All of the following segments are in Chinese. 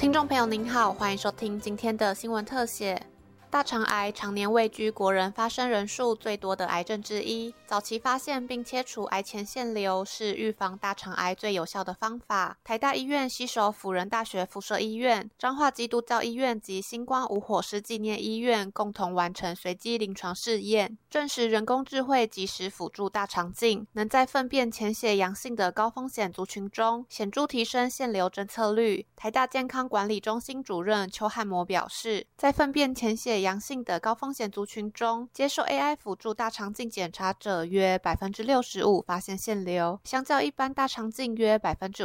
听众朋友您好，欢迎收听今天的新闻特写。大肠癌常年位居国人发生人数最多的癌症之一，早期发现并切除癌前腺瘤是预防大肠癌最有效的方法。台大医院携手辅仁大学附设医院、彰化基督教医院及星光无火师纪念医院共同完成随机临床试验，证实人工智慧及时辅助大肠镜，能在粪便潜血阳性的高风险族群中显著提升腺瘤侦测率。台大健康管理中心主任邱汉模表示，在粪便潜血阳性的高风险族群中，接受 AI 辅助大肠镜检查者约 65% 发现腺瘤，相较一般大肠镜约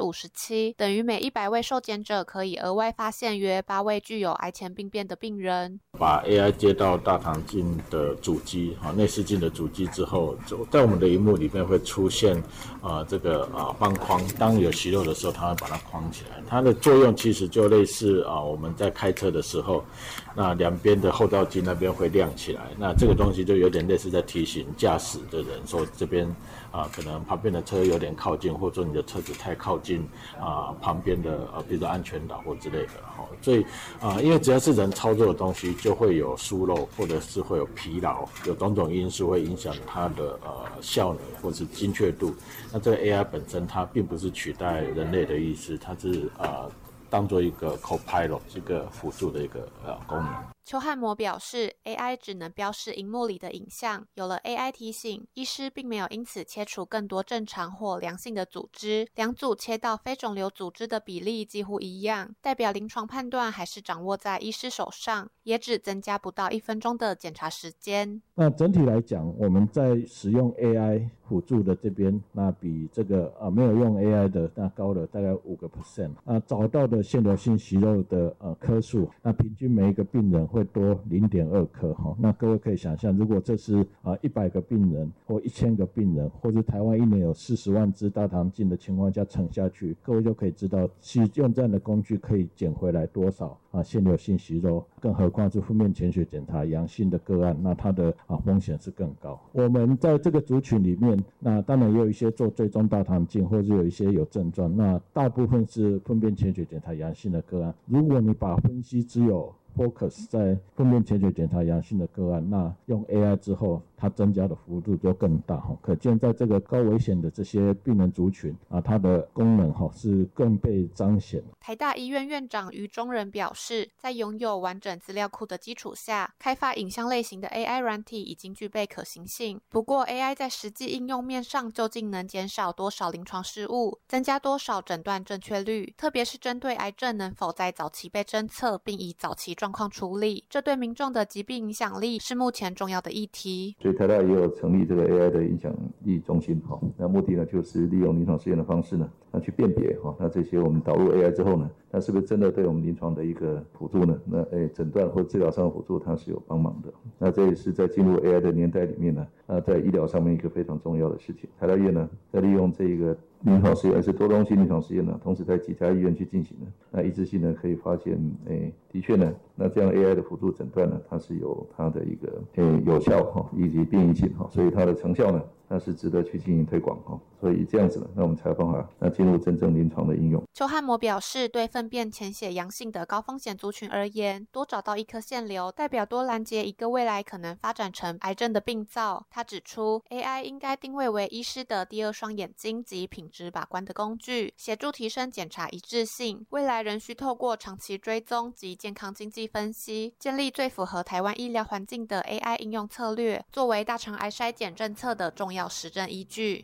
57%， 等于每100位受检者可以额外发现约8位具有癌前病变的病人。 把 AI 接到大肠镜的主机，内视镜的主机之后，在我们的萤幕里面会出现这个方框，当有息肉的时候，它会把它框起来。它的作用其实就类似我们在开车的时候，那两边的后照镜那边会亮起来，那这个东西就有点类似在提醒驾驶的人说这边可能旁边的车有点靠近，或者说你的车子太靠近旁边的比如说安全岛或之类的。所以因为只要是人操作的东西，就会有疏漏，或者是会有疲劳，有种种因素会影响它的效能或是精确度。那这个 AI 本身它并不是取代人类的意思，它是当做一个 co-pilot 这个辅助的一个功能。 邱汉模表示 ，AI 只能标示荧幕里的影像，有了 AI 提醒，医师并没有因此切除更多正常或良性的组织，两组切到非肿瘤组织的比例几乎一样，代表临床判断还是掌握在医师手上，也只增加不到1分钟的检查时间。 那整体来讲，我们在使用 AI 辅助的这边，那比这个没有用 AI 的那高了大概5%。找到的腺瘤性息肉的颗数，那平均每一个病人会多0.2颗哈。那各位可以想象，如果这是100个病人或1000个病人，或是台湾一年有40万支大肠镜的情况下乘下去，各位就可以知道，其实用这样的工具可以捡回来多少腺瘤性息肉，更何况是粪便潜血检查阳性的个案，那它的风险是更高。我们在这个族群里面，那当然也有一些做追踪大肠镜，或者有一些有症状，那大部分是粪便潜血检查阳性的个案。如果你把分析只有 focus 在粪便潜血检查阳性的个案，那用 AI 之后，它增加的幅度就更大。可见在这个高危险的这些病人族群它的功能是更被彰显。 台大医院院长于中仁表示，在拥有完整资料库的基础下，开发影像类型的 AI 软体已经具备可行性。不过 AI 在实际应用面上究竟能减少多少临床失误，增加多少诊断正确率，特别是针对癌症能否在早期被侦测并以早期状况处理，这对民众的疾病影响力是目前重要的议题。 所以台大也有成立这个 AI 的影响力中心，那目的呢就是利用临床实验的方式呢，那去辨别那这些我们导入 AI 之后呢，那是不是真的对我们临床的一个辅助呢？那诊断或治疗上的辅助它是有帮忙的。那这也是在进入 AI 的年代里面呢，在医疗上面一个非常重要的事情。台大医院呢，在利用这个临床实验是多中心临床实验呢，同时在几家医院去进行的，那一致性呢可以发现，的确呢，那这样 AI 的辅助诊断呢，它是有它的一个有效以及便利性所以它的成效呢，那是值得去进行推广所以这样子呢，那我们才有办法那进入真正临床的应用。 邱汉模表示，对粪便潜血阳性的高风险族群而言，多找到一颗腺瘤，代表多拦截一个未来可能发展成癌症的病灶。他指出 ，AI 应该定位为医师的第二双眼睛及品质把关的工具，协助提升检查一致性。未来仍需透过长期追踪及健康经济分析，建立最符合台湾医疗环境的 AI 应用策略，作为大肠癌筛检政策的重要实证依据。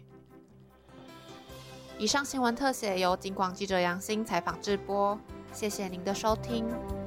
以上新闻特写由警广记者杨欣采访制播，谢谢您的收听。